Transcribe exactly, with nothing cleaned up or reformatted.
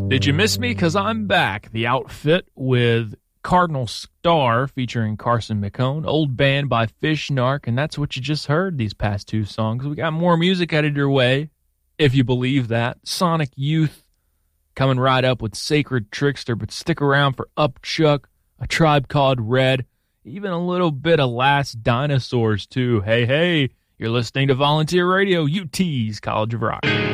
Did you miss me? Because I'm back. The Outfit with Cardinal Star featuring Carson McCone. Old band by Fish Narc, and that's what you just heard, these past two songs. We got more music headed your way, if you believe that. Sonic Youth coming right up with Sacred Trickster, but stick around for Upchuck, A Tribe Called Red, even a little bit of Last Dinosaurs, too. Hey, hey, you're listening to Volunteer Radio, U T's College of Rock.